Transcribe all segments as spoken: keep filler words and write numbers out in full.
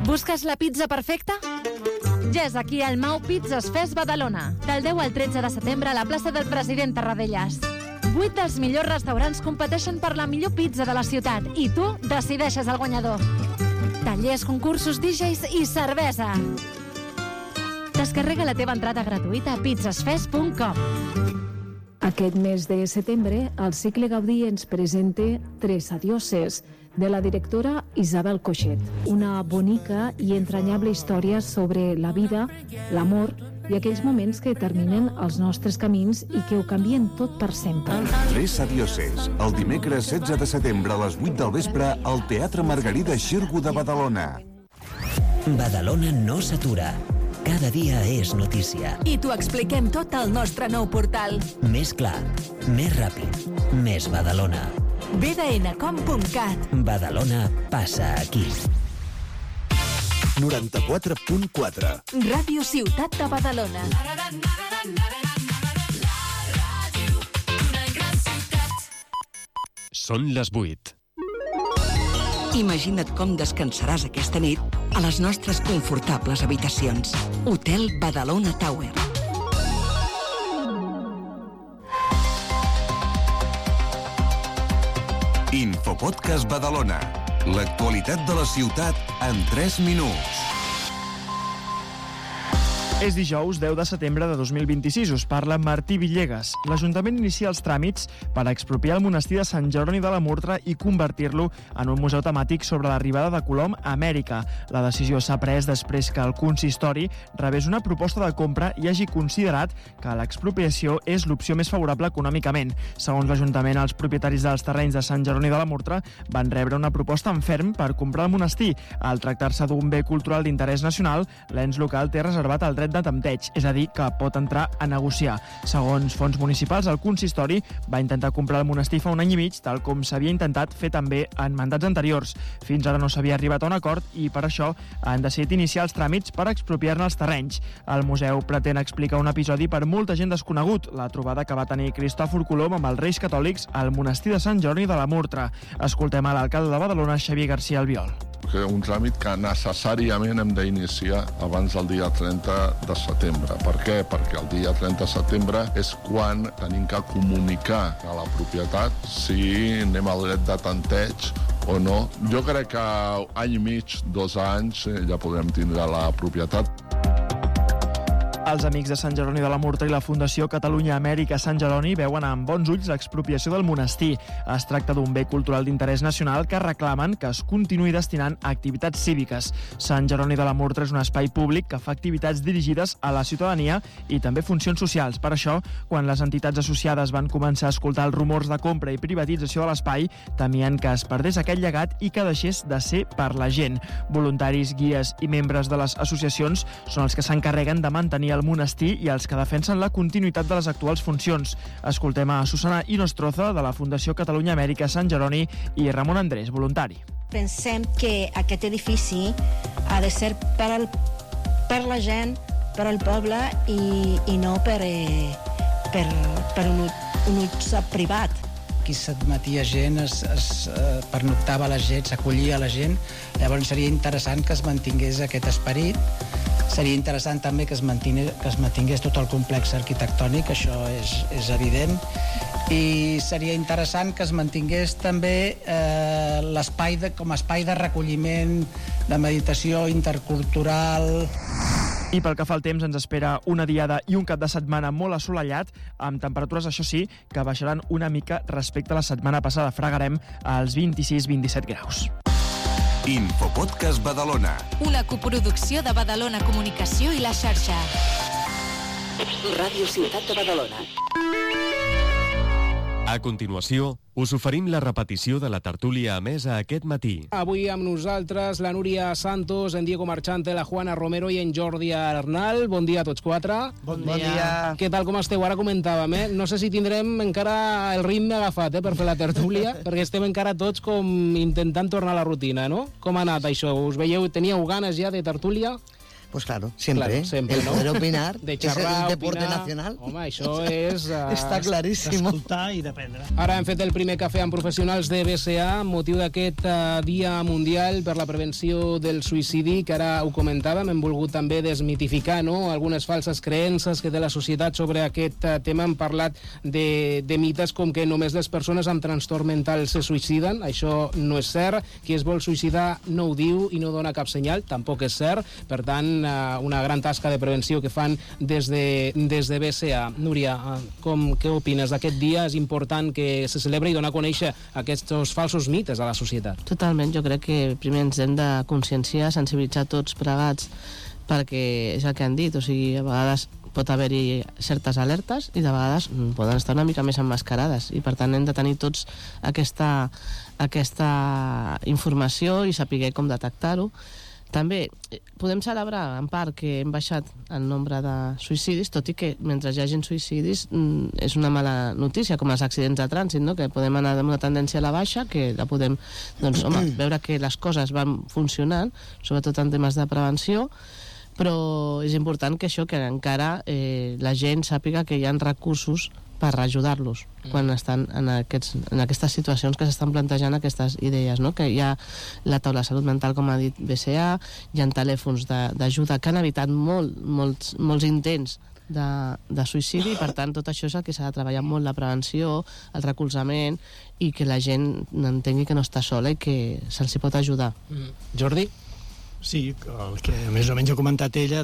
Busques la pizza perfecta? Ja és aquí el Mau Pizzas Fest Badalona, del deu al tretze de setembre a la plaça del President Tarradellas. Vuit dels millors restaurants competeixen per la millor pizza de la ciutat i tu decideixes el guanyador. Tallers, concursos, D Js i cervesa. Descarrega la teva entrada gratuïta a pizzasfest punt com. Aquest mes de setembre, el Cicle Gaudí ens presenta Tres adioses, de la directora Isabel Coixet. Una bonica i entranyable història sobre la vida, l'amor i aquells moments que determinen els nostres camins i que ho canvien tot per sempre. Tres adioses, el dimecres setze de setembre a les vuit del vespre al Teatre Margarida Xirgu de Badalona. Badalona no s'atura. Cada dia és notícia. I t'ho expliquem tot al nostre nou portal. Més clar, més ràpid, més Badalona. b d n com punt cat. Badalona passa aquí. noranta-quatre punt quatre. Ràdio Ciutat de Badalona. Són les vuit. Imagina't com descansaràs aquesta nit a les nostres confortables habitacions. Hotel Badalona Tower. Infopodcast Badalona. L'actualitat de la ciutat en tres minuts. És dijous deu de setembre de dos mil vint-i-sis. Us parla Martí Villegas. L'Ajuntament inicia els tràmits per expropiar el monestir de Sant Jeroni de la Murtra i convertir-lo en un museu temàtic sobre l'arribada de Colom a Amèrica. La decisió s'ha pres després que el consistori rebés una proposta de compra i hagi considerat que l'expropiació és l'opció més favorable econòmicament. Segons l'Ajuntament, els propietaris dels terrenys de Sant Jeroni de la Murtra van rebre una proposta en ferm per comprar el monestir. Al tractar-se d'un bé cultural d'interès nacional, l'ens local té reservat el dret de tempteig, és a dir, que pot entrar a negociar. Segons fons municipals, el consistori va intentar comprar el monestir fa un any i mig, tal com s'havia intentat fer també en mandats anteriors. Fins ara no s'havia arribat a un acord i per això han decidit iniciar els tràmits per expropiar-ne els terrenys. El museu pretén explicar un episodi per molta gent desconegut, la trobada que va tenir Cristòfor Colom amb els Reis Catòlics al monestir de Sant Jeroni de la Murtra. Escoltem a l'alcalde de Badalona, Xavier García Albiol. Un tràmit que necessàriament hem d'iniciar abans del dia trenta de setembre. Per què? Perquè el dia trenta de setembre és quan tenim que comunicar a la propietat si anem al dret de tanteig o no. Jo crec que any i mig, dos anys, ja podrem tindre la propietat. Els Amics de Sant Jeroni de la Murtra i la Fundació Catalunya Amèrica Sant Jeroni veuen amb bons ulls l'expropiació del monestir. Es tracta d'un bé cultural d'interès nacional que reclamen que es continuï destinant a activitats cíviques. Sant Jeroni de la Murtra és un espai públic que fa activitats dirigides a la ciutadania i també funcions socials. Per això, quan les entitats associades van començar a escoltar els rumors de compra i privatització de l'espai, temien que es perdés aquest llegat i que deixés de ser per la gent. Voluntaris, guies i membres de les associacions són els que s'encarreguen de mantenir el monestir i els que defensen la continuïtat de les actuals funcions. Escoltem a Susana Inostroza, de la Fundació Catalunya Amèrica Sant Jeroni, i Ramon Andrés, voluntari. Pensem que aquest edifici ha de ser per, el, per la gent, per al poble i, i no per, eh, per, per un, un ús privat. Aquí s'admetia gent, es, es eh, pernoctava la gent, s'acollia la gent. Llavors seria interessant que es mantingués aquest esperit. Seria interessant també que es mantingués, que es mantingués tot el complex arquitectònic, això és, és evident. I seria interessant que es mantingués també eh, l'espai de, com a espai de recolliment, de meditació intercultural. I pel que fa al temps, ens espera una diada i un cap de setmana molt assolellat, amb temperatures, això sí, que baixaran una mica respecte a la setmana passada. Fregarem als vint-i-sis vint-i-set graus. Infopodcast Badalona. Una coproducció de Badalona Comunicació i la xarxa. Ràdio Ciutat de Badalona. A continuació, us oferim la repetició de la tertúlia emesa aquest matí. Avui amb nosaltres la Núria Santos, en Diego Marchante, la Juana Romero i en Jordi Arnal. Bon dia a tots quatre. Bon, bon dia. dia. Què tal, com esteu? Ara comentàvem, eh? No sé si tindrem encara el ritme agafat, eh, per fer la tertúlia, perquè estem encara tots com intentant tornar a la rutina, no? Com ha anat això? Us veieu, teníeu ganes ja de tertúlia? Pues claro, siempre, claro, sempre el no? poder opinar de és xerrar, el deporte opinar. nacional. Home, això és... Uh... Està claríssim. D'escoltar i d'aprendre. Ara hem fet el primer cafè amb professionals de B C A, amb motiu d'aquest uh, Dia Mundial per la Prevenció del Suïcidi, que ara ho comentàvem, hem volgut també desmitificar, no?, algunes falses creences que té la societat sobre aquest uh, tema. Hem parlat de, de mites com que només les persones amb trastorn mental se suïciden. Això no és cert. Qui es vol suïcidar no ho diu i no dona cap senyal, tampoc és cert. Per tant, uh, una gran tasca de prevenció que fan des de, des de B C A. Núria, com, què opines d'aquest dia? És important que se celebri i donar a conèixer aquests falsos mites a la societat. Totalment, jo crec que primer ens hem de conscienciar, sensibilitzar tots plegats, perquè és el que han dit, o sigui, a vegades pot haver-hi certes alertes i de vegades poden estar una mica més emmascarades, i per tant hem de tenir tots aquesta, aquesta informació i saber com detectar-ho. També podem celebrar, en part, que hem baixat el nombre de suïcidis, tot i que mentre hi hagi suïcidis és una mala notícia, com els accidents de trànsit, no?, que podem anar amb una tendència a la baixa, que la podem, doncs, home, veure que les coses van funcionant, sobretot en temes de prevenció, però és important que això, que encara eh, la gent sàpiga que hi ha recursos per ajudar-los quan estan en, aquests, en aquestes situacions que s'estan plantejant aquestes idees, no? Que hi ha la taula de salut mental, com ha dit B C A, hi ha telèfons d'ajuda que han evitat molt, molts, molts intents de, de suïcidi, i per tant tot això és el que s'ha de treballar molt, la prevenció, el recolzament, i que la gent entengui que no està sola i que se'ls pot ajudar. Mm. Jordi? Sí, el que més o menys ha comentat ella,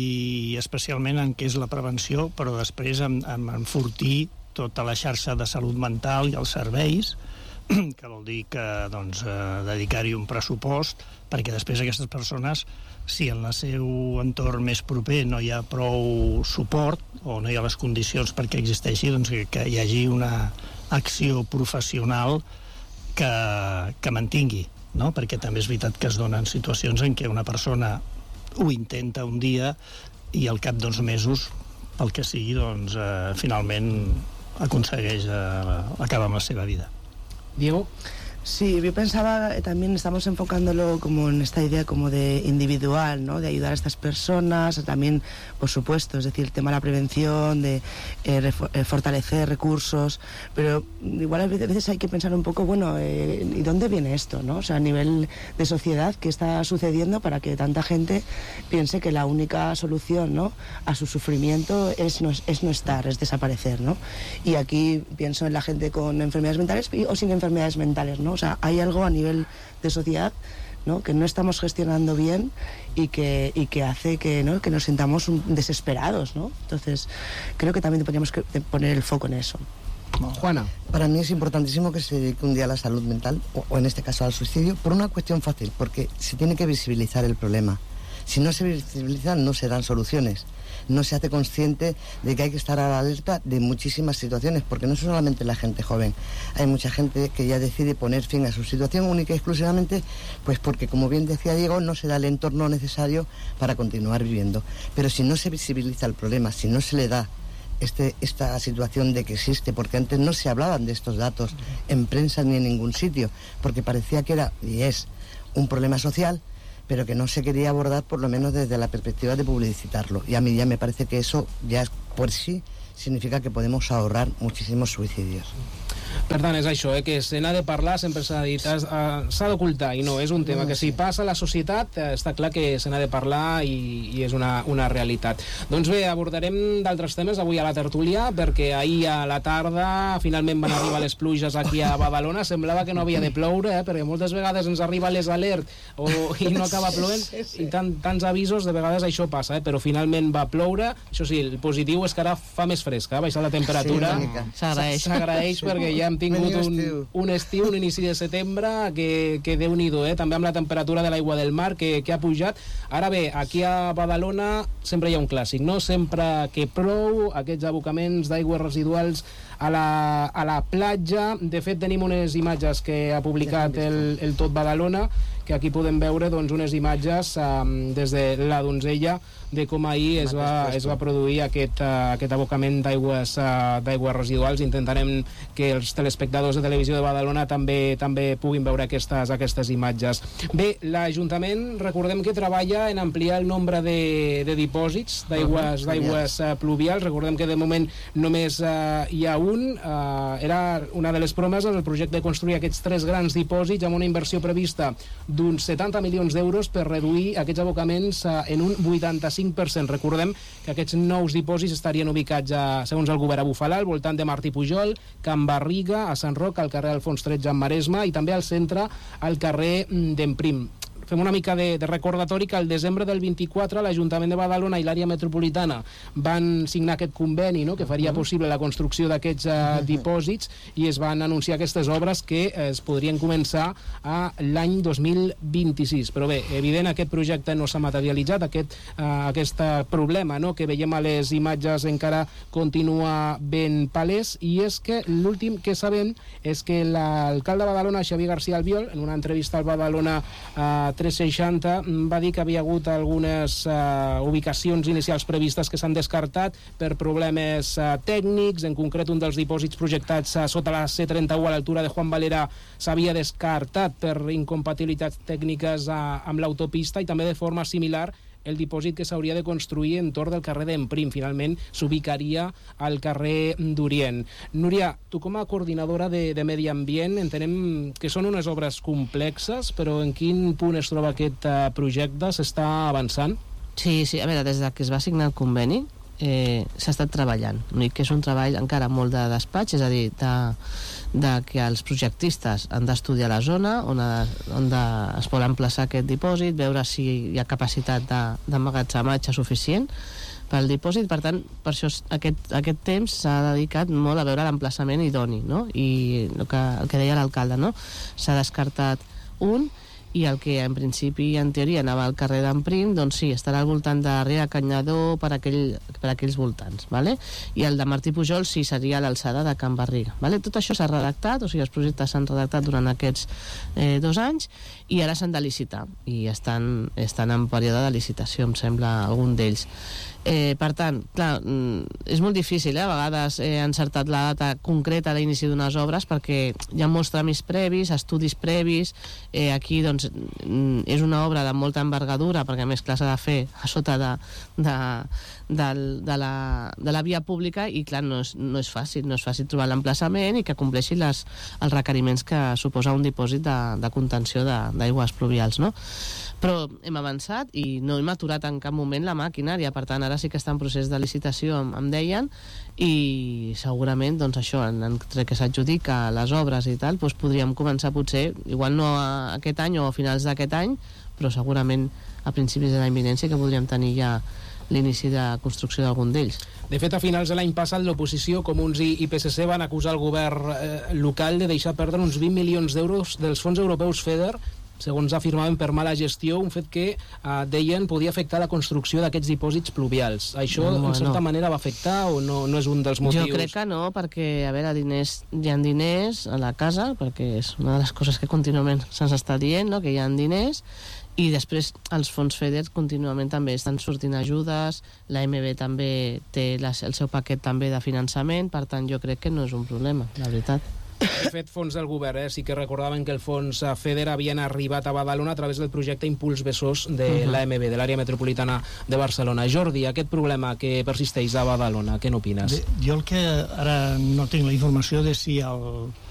i especialment en què és la prevenció, però després en, en enfortir tota la xarxa de salut mental i els serveis, que vol dir que doncs, eh, dedicar-hi un pressupost, perquè després aquestes persones, si en el seu entorn més proper no hi ha prou suport o no hi ha les condicions perquè existeixi, doncs que, que hi hagi una acció professional que, que mantingui, no? Perquè també és veritat que es donen situacions en què una persona ho intenta un dia i al cap d'uns mesos, pel que sigui, doncs, eh, finalment aconsegueix eh, acabar amb la seva vida. Diego? Sí, yo pensaba, eh, también estamos enfocándolo como en esta idea como de individual, ¿no? De ayudar a estas personas, también, por supuesto, es decir, el tema de la prevención, de eh, eh, fortalecer recursos, pero igual a veces hay que pensar un poco, bueno, eh, ¿y dónde viene esto, no? O sea, a nivel de sociedad, ¿qué está sucediendo para que tanta gente piense que la única solución, ¿no?, a su sufrimiento es no, es no estar, es desaparecer, ¿no? Y aquí pienso en la gente con enfermedades mentales o sin enfermedades mentales, ¿no? O sea, hay algo a nivel de sociedad, ¿no?, que no estamos gestionando bien y que, y que hace que, ¿no?, que nos sintamos desesperados, ¿no? Entonces, creo que también tendríamos que poner el foco en eso. Juana. Para mí es importantísimo que se dedique un día a la salud mental, o, o en este caso al suicidio, por una cuestión fácil, porque se tiene que visibilizar el problema. Si no se visibilizan, no se dan soluciones. No se hace consciente de que hay que estar a la alerta de muchísimas situaciones, porque no solamente la gente joven, hay mucha gente que ya decide poner fin a su situación única y exclusivamente pues porque, como bien decía Diego, no se da el entorno necesario para continuar viviendo. Pero si no se visibiliza el problema, si no se le da este, esta situación de que existe, porque antes no se hablaban de estos datos en prensa ni en ningún sitio, porque parecía que era y es un problema social, pero que no se quería abordar por lo menos desde la perspectiva de publicitarlo. Y a mí ya me parece que eso ya es, por sí significa que podemos ahorrar muchísimos suicidios. Per tant, és això, eh, que se n'ha de parlar, sempre s'ha dit, s'ha d'ocultar, i no, és un tema que si passa a la societat, eh, està clar que se n'ha de parlar i, i és una, una realitat. Doncs bé, abordarem d'altres temes avui a la tertúlia, perquè ahir a la tarda finalment van arribar les pluges aquí a Badalona, semblava que no havia de ploure, eh, perquè moltes vegades ens arriba les alert o, i no acaba plovent, i tant, tants avisos, de vegades això passa, eh, però finalment va ploure. Això sí, el positiu és que ara fa més fresca, ha baixat la temperatura, s'agraeix, s'agraeix perquè ja hem tingut un, un estiu, un inici de setembre que, que Déu-n'hi-do, eh? També amb la temperatura de l'aigua del mar que, que ha pujat. Ara bé, aquí a Badalona sempre hi ha un clàssic, no? Sempre que plou, aquests abocaments d'aigües residuals a la, a la platja. De fet, tenim unes imatges que ha publicat el, el Tot Badalona que aquí podem veure doncs, unes imatges um, des de la donzella de com ahir es va, es va produir aquest, uh, aquest abocament d'aigües uh, d'aigües residuals. Intentarem que els telespectadors de Televisió de Badalona també també puguin veure aquestes, aquestes imatges. Bé, l'Ajuntament, recordem que treballa en ampliar el nombre de, de dipòsits d'aigües uh-huh, d'aigües uh, pluvials. Recordem que de moment només uh, hi ha un. Uh, era una de les promeses, el projecte de construir aquests tres grans dipòsits amb una inversió prevista d'uns setanta milions d'euros per reduir aquests abocaments uh, en un vuitanta-cinc per cent. Recordem que aquests nous dipòsits estarien ubicats, a, segons el govern, a Bufalà, al voltant de Martí Pujol, Can Barriga, a Sant Roc, al carrer Alfons tretze en Maresme i també al centre, al carrer d'Emprim. Fem una mica de, de recordatori que al desembre del vint-i-quatre l'Ajuntament de Badalona i l'àrea metropolitana van signar aquest conveni, no?, que faria possible la construcció d'aquests uh, dipòsits, i es van anunciar aquestes obres que eh, es podrien començar a l'any dos mil vint-i-sis. Però bé, evident, aquest projecte no s'ha materialitzat, aquest, uh, aquest problema, no?, que veiem a les imatges encara continua ben palès, i és que l'últim que sabem és que l'alcalde de Badalona, Xavier García Albiol, en una entrevista al Badalona uh, tres seixanta, va dir que havia hagut algunes uh, ubicacions inicials previstes que s'han descartat per problemes uh, tècnics. En concret, un dels dipòsits projectats uh, sota la C trenta-u a l'altura de Juan Valera s'havia descartat per incompatibilitats tècniques uh, amb l'autopista, i també de forma similar el dipòsit que s'hauria de construir entorn del carrer d'Emprim. Finalment s'ubicaria al carrer d'Orient. Núria, tu com a coordinadora de, de Medi Ambient, entenem que són unes obres complexes, però en quin punt es troba aquest uh, projecte? S'està avançant? Sí, sí, a veure, des que es va signar el conveni eh, s'ha estat treballant. L'únic que és un treball encara molt de despatx, és a dir, de, de que els projectistes han d'estudiar la zona on, ha, on de, es pot emplaçar aquest dipòsit, veure si hi ha capacitat d'emmagatzematge suficient pel dipòsit. Per tant, per això aquest, aquest temps s'ha dedicat molt a veure l'emplaçament idoni, no? I el que, el que deia l'alcalde, no? S'ha descartat un, i el que en principi, en teoria, anava al carrer d'Emprim, doncs sí, estarà al voltant de Rea Canyador, per, aquell, per aquells voltants, ¿vale? I el de Martí Pujol sí seria a l'alçada de Can Barriga, ¿vale? Tot això s'ha redactat, o sigui, els projectes s'han redactat durant aquests eh, dos anys, i ara s'han de licitar, i estan, estan en període de licitació, em sembla, algun d'ells. Eh, per tant, clar, és molt difícil, eh, a vegades eh, encertar la data concreta a l'inici d'unes obres, perquè hi ha molts tràmits previs, estudis previs, eh, aquí doncs és una obra de molta envergadura, perquè a més clar s'ha de fer a sota de, de, de, de, la, de la via pública, i clar, no és, no és fàcil, no és fàcil trobar l'emplaçament i que compleixi les, els requeriments que suposa un dipòsit de, de contenció d'aigües pluvials, no? Però hem avançat i no hem aturat en cap moment la maquinària, per tant ara sí que està en procés de licitació, em, em deien, i segurament doncs això, entre que s'adjudica les obres i tal, doncs podríem començar potser, igual no a aquest any o a finals d'aquest any, però segurament a principis de l'any vinent sí que podríem tenir ja l'inici de construcció d'algun d'ells. De fet, a finals de l'any passat, l'oposició, Comuns i P S C van acusar el govern eh, local de deixar perdre uns vint milions d'euros dels fons europeus FEDER, segons afirmaven, per mala gestió, un fet que eh, deien podia afectar la construcció d'aquests dipòsits pluvials. Això, no, en certa no. manera, va afectar o no, no és un dels motius? Jo crec que no, perquè, a veure, diners, hi ha diners a la casa, perquè és una de les coses que contínuament se'ns està dient, no?, que hi ha diners, i després els fons FEDER contínuament també estan sortint ajudes, la M B també té les, el seu paquet també de finançament, per tant jo crec que no és un problema, la veritat. De fet, fons del govern, eh? sí que recordaven que el fons FEDER havien arribat a Badalona a través del projecte Impuls Besòs de uh-huh. l'A M B, de l'àrea metropolitana de Barcelona. Jordi, aquest problema que persisteix a Badalona, què n'opines? Jo el que ara no tinc la informació de si el